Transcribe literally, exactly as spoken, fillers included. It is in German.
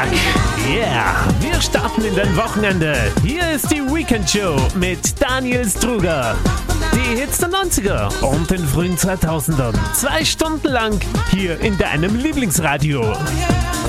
Dienstag. Yeah, wir starten in dein Wochenende. Hier ist die Weekend Show mit Daniel Struger. Die Hits der neunziger und den frühen zweitausendern. Zwei Stunden lang hier in deinem Lieblingsradio.